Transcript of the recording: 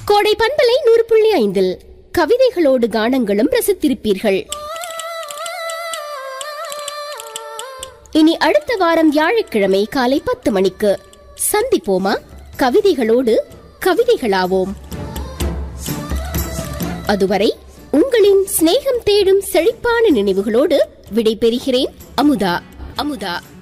கோடை பண்பலை 100.5 கவிதைகளோடு கானங்களும் ரசித்திருப்பீர்கள். இனி அடுத்த வாரம் வியாழக்கிழமை காலை 10 மணிக்கு சந்திப்போமா? கவிதைகளோடு கவிதைகளாவோம். அதுவரை உங்களின் சிநேகம் தேடும் செழிப்பான நினைவுகளோடு விடை பெறுகிறேன். அமுதா.